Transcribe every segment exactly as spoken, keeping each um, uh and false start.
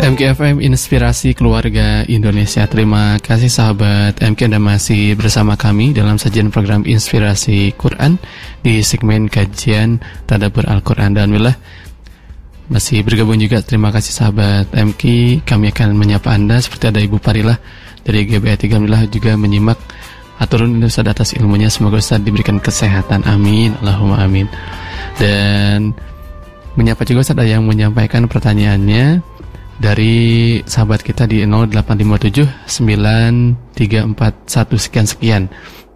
M K F M Inspirasi Keluarga Indonesia. Terima kasih sahabat M K, Anda masih bersama kami dalam sajian program Inspirasi Quran di segmen kajian Tadabbur Al-Quran. Dan alhamdulillah masih bergabung juga. Terima kasih sahabat M K. Kami akan menyapa Anda seperti ada Ibu Parilah dari G B I tiga. Alhamdulillah juga menyimak. Aturun Ustaz atas ilmunya. Semoga Ustaz diberikan kesehatan. Amin, Allahumma amin. Dan menyapa juga Ustaz ada yang menyampaikan pertanyaannya dari sahabat kita di nol delapan lima tujuh sembilan tiga empat satu sekian sekian.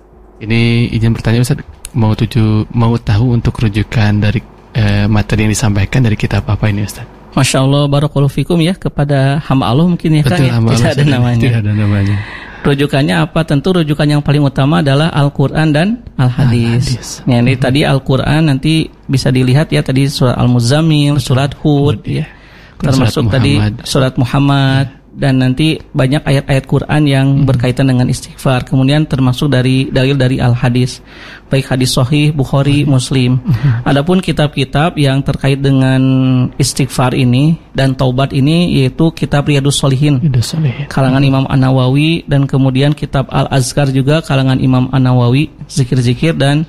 Ini izin bertanya Ustaz, mau tuju mau tahu untuk rujukan dari eh, materi yang disampaikan dari kitab apa ini Ustaz? Masya Allah, barakallahu fikum ya, kepada hamba Allah mungkin ya. Betul, Kang, ya? Tidak ada namanya. Tidak ada namanya. Rujukannya apa? Tentu rujukan yang paling utama adalah Al-Quran dan Al-Hadis. Al-Hadis. Ya, ini hmm. tadi Al-Quran nanti bisa dilihat ya, tadi surat Al-Muzammil, surat Hud ya. Termasuk surat tadi surat Muhammad, dan nanti banyak ayat-ayat Quran yang hmm. berkaitan dengan istighfar. Kemudian termasuk dari dalil dari Al-Hadis, baik hadis sahih Bukhari, hmm. Muslim. Hmm. Adapun kitab-kitab yang terkait dengan istighfar ini dan taubat ini yaitu kitab Riyadhus Shalihin kalangan Imam An-Nawawi, dan kemudian kitab Al-Azkar juga kalangan Imam An-Nawawi, zikir-zikir, dan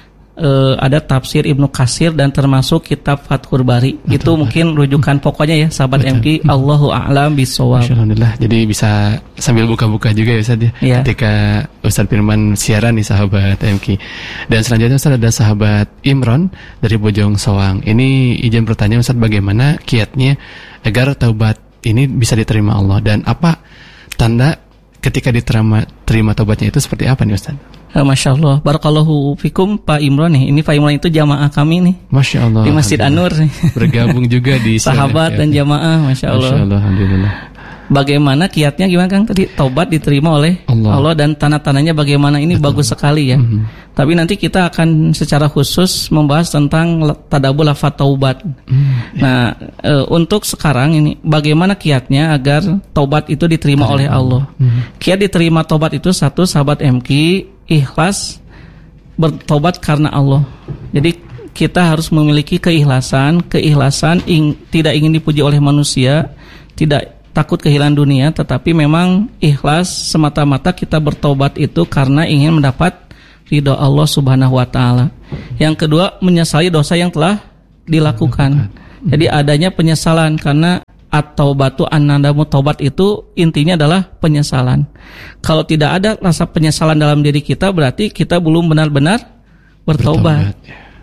Uh, ada tafsir Ibnu Katsir, dan termasuk kitab Fathul Bari. Betul, itu mungkin rujukan pokoknya ya sahabat betul. M K. Allahu a'lam bishawab. Alhamdulillah. Jadi bisa sambil buka-buka juga ya Ustaz ya, ya. Ketika Ustaz Firman siaran nih sahabat M K. Dan selanjutnya Ustaz ada sahabat Imron dari Bojong Soang. Ini izin bertanya Ustaz, bagaimana kiatnya agar taubat ini bisa diterima Allah, dan apa tanda ketika diterima terima taubatnya itu seperti apa nih Ustaz? Masya Allah, barakallahu fikum Pak Imron nih. Ini Pak Imron itu jamaah kami nih. Masya Allah. Di Masjid An-Nur nih. Bergabung juga di sahabat dan jamaah. Masya Allah. Masya Allah, alhamdulillah. Bagaimana kiatnya gimana Kang? Tadi taubat diterima oleh Allah, Allah dan tanda-tandanya bagaimana, ini betul. Bagus sekali ya. Mm-hmm. Tapi nanti kita akan secara khusus membahas tentang tadabbur lafaz taubat. Mm, nah, yeah. e, untuk sekarang ini bagaimana kiatnya agar taubat itu diterima mm-hmm. oleh Allah. Mm-hmm. Kiat diterima taubat itu satu, sahabat M K, ikhlas bertobat karena Allah. Jadi kita harus memiliki keikhlasan, keikhlasan ing, tidak ingin dipuji oleh manusia, tidak takut kehilangan dunia, tetapi memang ikhlas semata-mata kita bertobat itu karena ingin mendapat ridha Allah Subhanahu wa taala. Yang kedua, menyesali dosa yang telah dilakukan. Jadi adanya penyesalan, karena at-taubatu an-nadamu, taubat itu intinya adalah penyesalan. Kalau tidak ada rasa penyesalan dalam diri kita, berarti kita belum benar-benar bertobat.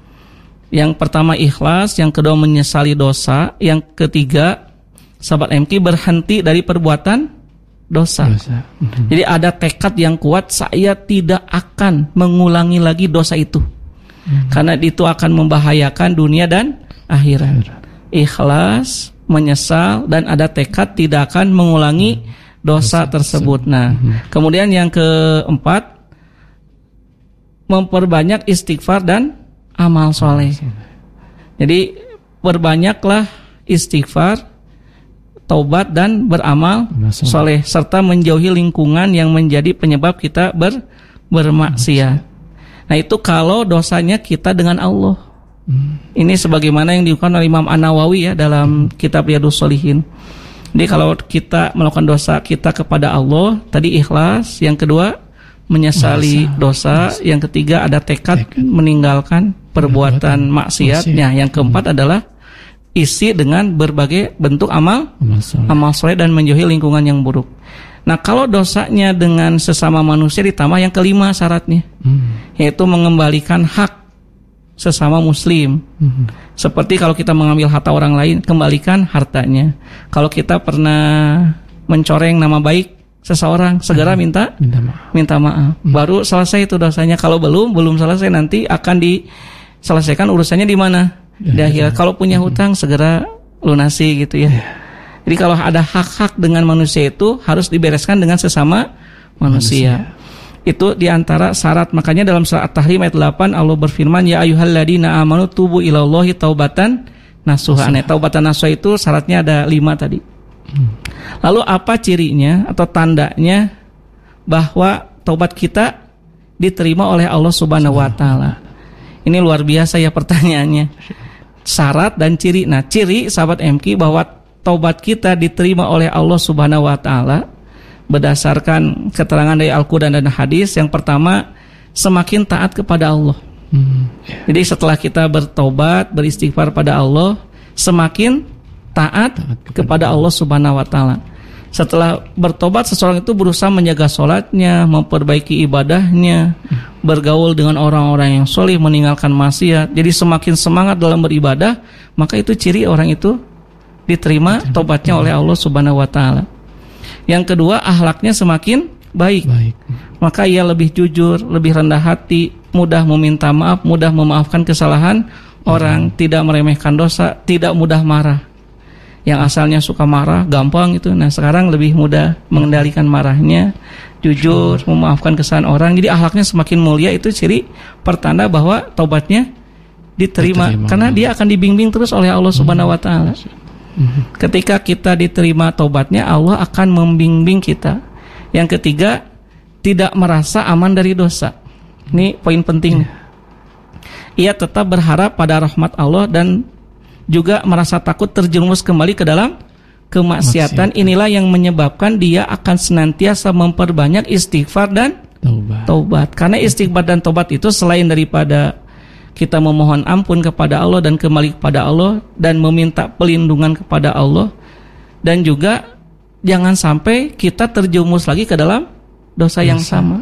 Yang pertama ikhlas, yang kedua menyesali dosa, yang ketiga sahabat M K berhenti dari perbuatan dosa. dosa. Mm-hmm. Jadi ada tekad yang kuat, saya tidak akan mengulangi lagi dosa itu. Mm-hmm. Karena itu akan membahayakan dunia dan akhirat. Ikhlas, menyesal, dan ada tekad tidak akan mengulangi dosa, dosa tersebut. Nah, mm-hmm. kemudian yang keempat, memperbanyak istighfar dan amal soleh. Jadi perbanyaklah istighfar, taubat, dan beramal soleh, serta menjauhi lingkungan yang menjadi penyebab kita ber, bermaksiat. Nah, itu kalau dosanya kita dengan Allah. Hmm. Ini sebagaimana yang diungkapkan oleh Imam An-Nawawi ya dalam kitab Riyadhus Shalihin. Jadi kalau kita melakukan dosa kita kepada Allah, tadi ikhlas, yang kedua menyesali Masa. dosa, Masa. yang ketiga ada tekad, tekad. meninggalkan perbuatan maksiat. Nah, yang keempat hmm. adalah isi dengan berbagai bentuk amal amal soleh dan menjauhi lingkungan yang buruk. Nah, kalau dosanya dengan sesama manusia ditambah yang kelima syaratnya, hmm. yaitu mengembalikan hak sesama muslim. Hmm. Seperti kalau kita mengambil harta orang lain, kembalikan hartanya. Kalau kita pernah mencoreng nama baik seseorang, segera minta minta maaf. Minta maaf. Hmm. Baru selesai itu dosanya. Kalau belum belum selesai, nanti akan diselesaikan urusannya di mana? Di akhirat. Kalau punya hutang segera lunasi gitu ya. Jadi kalau ada hak-hak dengan manusia itu harus dibereskan dengan sesama manusia. manusia. Itu diantara syarat. Makanya dalam surat At-Tahrim ayat delapan Allah berfirman, ya ayyuhalladzina amanu tubu ilallahi taubatan nasuha. Nah, taubatan nasuha itu syaratnya ada lima tadi. Hmm. Lalu apa cirinya atau tandanya bahwa taubat kita diterima oleh Allah Subhanahu wa taala? Ini luar biasa ya pertanyaannya. Syarat dan ciri. Nah, ciri sahabat M K bahwa taubat kita diterima oleh Allah Subhanahu wa taala berdasarkan keterangan dari Al-Qur'an dan hadis. Yang pertama, semakin taat kepada Allah. Hmm. Jadi setelah kita bertobat, beristighfar pada Allah, semakin taat, taat kepada Allah Subhanahu wa taala. Setelah bertobat, seseorang itu berusaha menjaga sholatnya, memperbaiki ibadahnya, hmm. bergaul dengan orang-orang yang soleh, meninggalkan maksiat. Jadi semakin semangat dalam beribadah, maka itu ciri orang itu diterima tobatnya oleh Allah Subhanahu wa taala. Yang kedua, akhlaknya semakin baik. baik. Maka ia lebih jujur, lebih rendah hati, mudah meminta maaf, mudah memaafkan kesalahan orang, hmm. tidak meremehkan dosa, tidak mudah marah. Yang asalnya suka marah, gampang itu. Nah, sekarang lebih mudah mengendalikan marahnya, jujur, memaafkan kesalahan orang. Jadi akhlaknya semakin mulia, itu ciri pertanda bahwa taubatnya diterima, diterima. Karena dia akan dibimbing terus oleh Allah Subhanahu wa taala. Ketika kita diterima taubatnya, Allah akan membimbing kita. Yang ketiga, tidak merasa aman dari dosa. Ini poin penting. Ia tetap berharap pada rahmat Allah dan juga merasa takut terjerumus kembali ke dalam kemaksiatan. Inilah yang menyebabkan dia akan senantiasa memperbanyak istighfar dan taubat. taubat. Karena istighfar dan taubat itu selain daripada kita memohon ampun kepada Allah dan kembali kepada Allah dan meminta pelindungan kepada Allah, dan juga jangan sampai kita terjerumus lagi ke dalam dosa yang sama.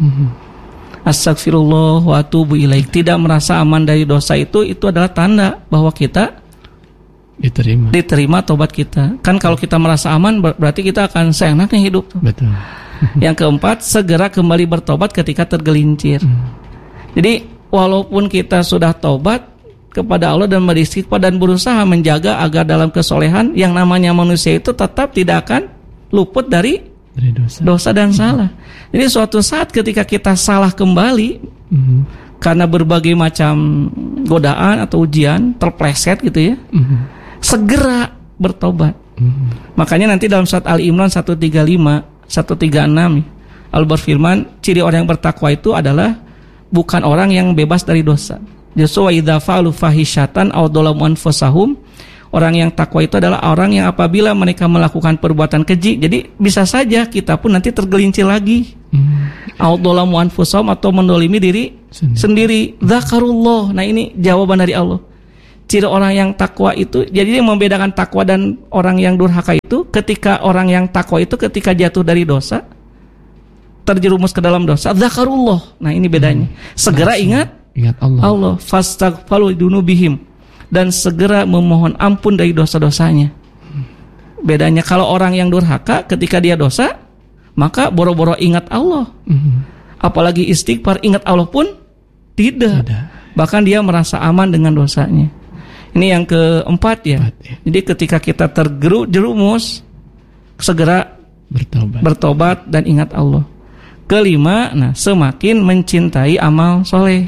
Astagfirullah wa atubu ilaik. Tidak merasa aman dari dosa itu, itu adalah tanda bahwa kita diterima diterima tobat kita. Kan kalau kita merasa aman, berarti kita akan seenaknya hidup. Betul. Yang keempat, segera kembali bertobat ketika tergelincir. Hmm. Jadi walaupun kita sudah tobat kepada Allah dan beristighfar dan berusaha menjaga agar dalam kesolehan, yang namanya manusia itu tetap tidak akan luput dari, dari dosa. dosa dan hmm. salah. Jadi suatu saat ketika kita salah kembali hmm. karena berbagai macam godaan atau ujian, terpleset gitu ya, hmm. segera bertobat. Hmm. Makanya nanti dalam surat Ali Imran seratus tiga puluh lima, seratus tiga puluh enam Allah berfirman, ciri orang yang bertakwa itu adalah bukan orang yang bebas dari dosa. Justru wa idza fa'alu fahisyatan aw dzalamu anfusahum, orang yang takwa itu adalah orang yang apabila mereka melakukan perbuatan keji, jadi bisa saja kita pun nanti tergelincir lagi. Aw dzalamu anfusahum, atau mendolimi diri sendiri. sendiri. Dzakarullah. Nah, ini jawaban dari Allah. Ciri orang yang takwa itu, jadi yang membedakan takwa dan orang yang durhaka itu, ketika orang yang takwa itu ketika jatuh dari dosa, terjerumus ke dalam dosa, dzakarullah. Nah, ini bedanya. Segera Langsung, ingat ingat Allah. Allah fastaghfiru dzunubihim, dan segera memohon ampun dari dosa-dosanya. Bedanya kalau orang yang durhaka ketika dia dosa, maka boro-boro ingat Allah. Apalagi istighfar, ingat Allah pun tidak. tidak. Bahkan dia merasa aman dengan dosanya. Ini yang keempat ya. Jadi ketika kita terjerumus, segera bertobat. bertobat dan ingat Allah. Kelima, nah semakin mencintai amal soleh.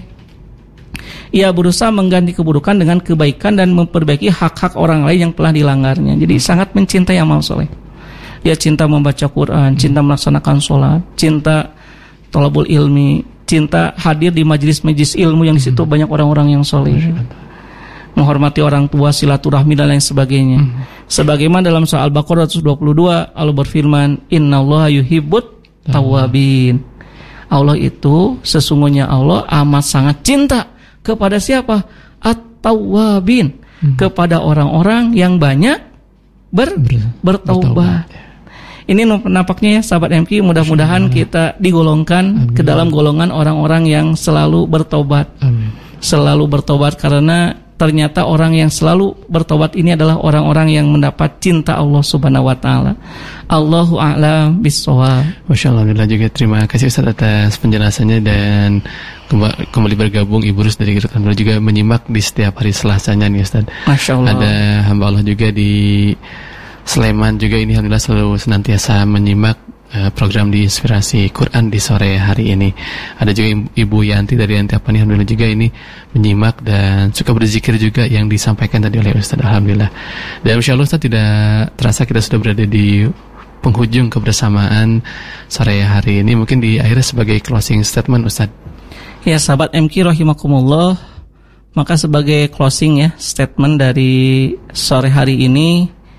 Ia berusaha mengganti keburukan dengan kebaikan dan memperbaiki hak-hak orang lain yang telah dilanggarnya. Jadi sangat mencintai amal soleh. Dia cinta membaca Quran, cinta melaksanakan sholat, cinta thalabul ilmi, cinta hadir di majelis-majelis ilmu yang di situ banyak orang-orang yang soleh. Menghormati orang tua, silaturahmi dan lain sebagainya. Hmm. Sebagaimana dalam surah Al-Baqarah seratus dua puluh dua Allah berfirman, innallaha yuhibbut tawabin. Allah itu sesungguhnya Allah amat sangat cinta kepada siapa? At-tawabin. Hmm. Kepada orang-orang yang banyak ber, bertaubat. Ini nampaknya ya sahabat M Q, mudah-mudahan kita digolongkan Amin. ke dalam golongan orang-orang yang selalu bertobat. Amin. Selalu bertobat, karena ternyata orang yang selalu bertobat ini adalah orang-orang yang mendapat cinta Allah Subhanahu wa taala. Allahu a'lam bissawab. Masyaallah, juga terima kasih Ustaz atas penjelasannya, dan kembali bergabung Ibu Rus dari Gerutan juga menyimak di setiap hari Selasanya nih Ustaz. Masyaallah. Ada hamba Allah juga di Sleman juga ini alhamdulillah selalu senantiasa menyimak program di Inspirasi Quran di sore hari ini. Ada juga Ibu Yanti dari Antapani, alhamdulillah juga ini menyimak dan suka berzikir juga yang disampaikan tadi oleh Ustaz, alhamdulillah. Dan insyaallah Ustaz, tidak terasa kita sudah berada di penghujung kebersamaan sore hari ini. Mungkin di akhirnya sebagai closing statement Ustaz. Ya sahabat M Q rahimakumullah, maka sebagai closing ya statement dari sore hari ini,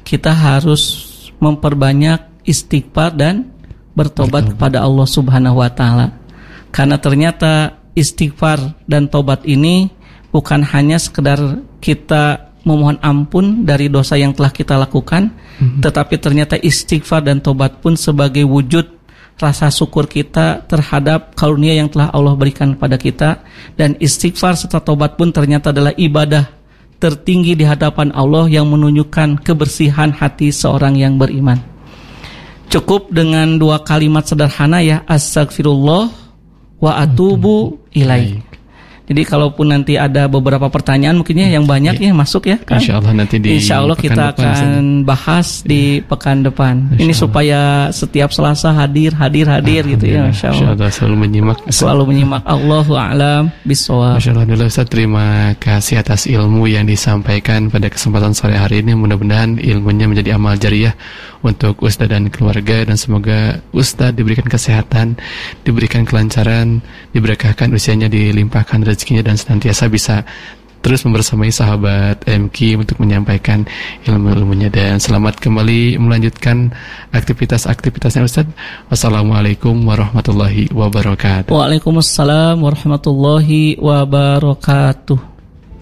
kita harus memperbanyak istighfar dan bertobat Bertobat. kepada Allah Subhanahu wa taala. Karena ternyata istighfar dan tobat ini bukan hanya sekedar kita memohon ampun dari dosa yang telah kita lakukan, mm-hmm. tetapi ternyata istighfar dan tobat pun sebagai wujud rasa syukur kita terhadap karunia yang telah Allah berikan kepada kita. Dan istighfar serta tobat pun ternyata adalah ibadah tertinggi di hadapan Allah yang menunjukkan kebersihan hati seorang yang beriman. Cukup dengan dua kalimat sederhana ya, astagfirullah wa atubu ilaih. Jadi kalaupun nanti ada beberapa pertanyaan mungkinnya yang banyak ya, ya masuk ya kan? Insya Allah nanti di Insya Allah kita akan depan, bahas di ya. pekan depan. Insya Ini Allah. supaya setiap Selasa hadir, hadir, hadir gitu ya. Insya Allah. Insya Allah selalu menyimak. Selalu menyimak. Allahu a'lam bishawab. Masya Allah, Ustaz, terima kasih atas ilmu yang disampaikan pada kesempatan sore hari ini. Mudah-mudahan ilmunya menjadi amal jariah untuk Ustaz dan keluarga, dan semoga Ustaz diberikan kesehatan, diberikan kelancaran, diberkahkan usianya, dilimpahkan rezekinya, dan senantiasa bisa terus membersamai sahabat M Q untuk menyampaikan ilmu-ilmunya. Dan selamat kembali melanjutkan aktivitas-aktivitasnya Ustaz. Wassalamualaikum warahmatullahi wabarakatuh. Waalaikumsalam warahmatullahi wabarakatuh.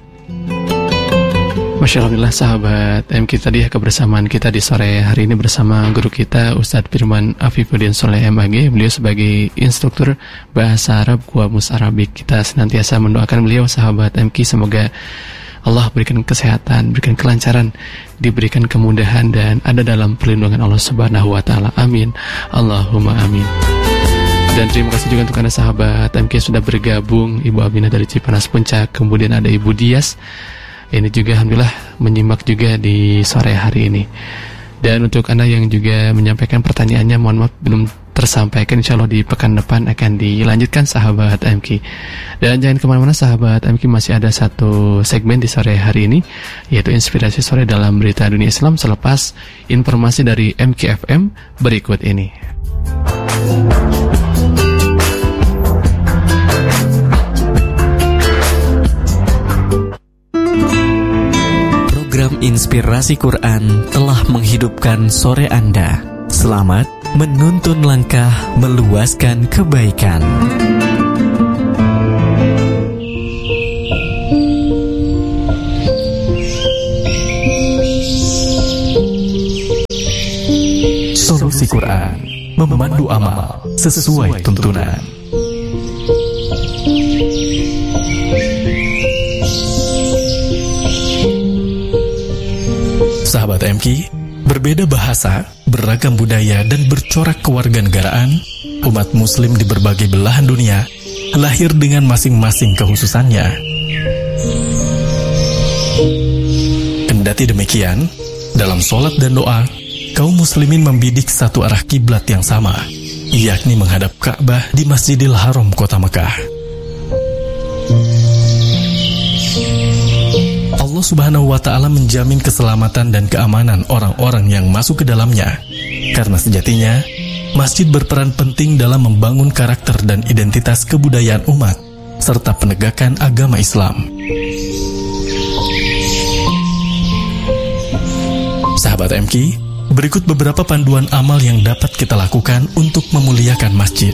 Masya Allah, sahabat M Q, tadi ya kebersamaan kita di sore hari ini bersama guru kita Ustadz Firman Afifuddin Soleh M A G. Beliau sebagai instruktur bahasa Arab Qamus Arabik. Kita senantiasa mendoakan beliau, sahabat M Q, semoga Allah berikan kesehatan, berikan kelancaran, diberikan kemudahan, dan ada dalam perlindungan Allah Subhanahu wa taala. Amin. Allahumma amin. Dan terima kasih juga untuk Anda sahabat M Q sudah bergabung. Ibu Aminah dari Cipanas Puncak, kemudian ada Ibu Dias. Ini juga alhamdulillah menyimak juga di sore hari ini. Dan untuk Anda yang juga menyampaikan pertanyaannya, mohon maaf belum tersampaikan, insya Allah di pekan depan akan dilanjutkan sahabat M Q. Dan jangan kemana-mana sahabat M Q, masih ada satu segmen di sore hari ini, yaitu Inspirasi Sore dalam Berita Dunia Islam, selepas informasi dari M Q F M berikut ini. Program Inspirasi Quran telah menghidupkan sore Anda. Selamat menuntun langkah meluaskan kebaikan. Solusi Quran, memandu amal sesuai tuntunan. Sahabat M Q, berbeda bahasa, beragam budaya, dan bercorak kewarganegaraan, umat muslim di berbagai belahan dunia lahir dengan masing-masing kekhususannya. Kendati demikian, dalam sholat dan doa, kaum muslimin membidik satu arah kiblat yang sama, yakni menghadap Ka'bah di Masjidil Haram kota Mekah. Allah Subhanahu wa ta'ala menjamin keselamatan dan keamanan orang-orang yang masuk ke dalamnya, karena sejatinya masjid berperan penting dalam membangun karakter dan identitas kebudayaan umat serta penegakan agama Islam. Sahabat M Q, berikut beberapa panduan amal yang dapat kita lakukan untuk memuliakan masjid.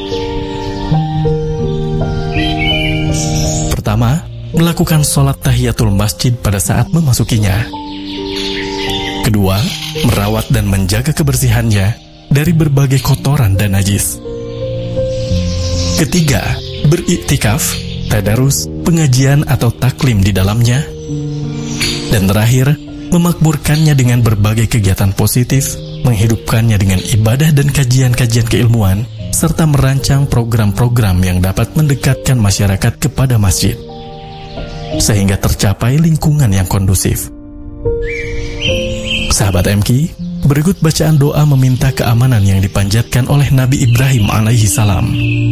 Pertama, melakukan sholat tahiyatul masjid pada saat memasukinya. Kedua, merawat dan menjaga kebersihannya dari berbagai kotoran dan najis. Ketiga, beriktikaf, tadarus, pengajian atau taklim di dalamnya. Dan terakhir, memakmurkannya dengan berbagai kegiatan positif, menghidupkannya dengan ibadah dan kajian-kajian keilmuan, serta merancang program-program yang dapat mendekatkan masyarakat kepada masjid, sehingga tercapai lingkungan yang kondusif. Sahabat M Q, berikut bacaan doa meminta keamanan yang dipanjatkan oleh Nabi Ibrahim alaihi salam.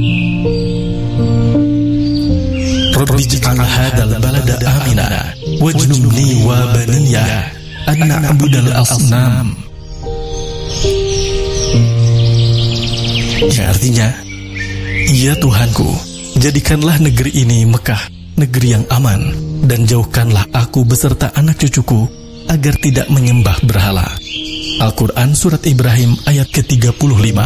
Rabbi ij'al hadzal balada amina wajnubni wa baniya an na'budal asnam. Yang artinya, ya Tuhanku, jadikanlah negeri ini Mekah negeri yang aman, dan jauhkanlah aku beserta anak cucuku agar tidak menyembah berhala. Al-Quran Surat Ibrahim ayat ke tiga puluh lima.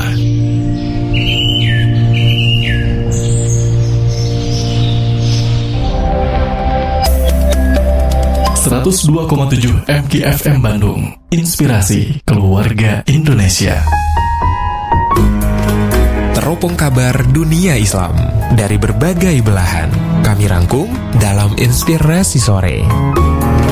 seratus dua koma tujuh M K F M Bandung, Inspirasi Keluarga Indonesia. Teropong kabar dunia Islam dari berbagai belahan kami rangkum dalam Inspirasi Sore.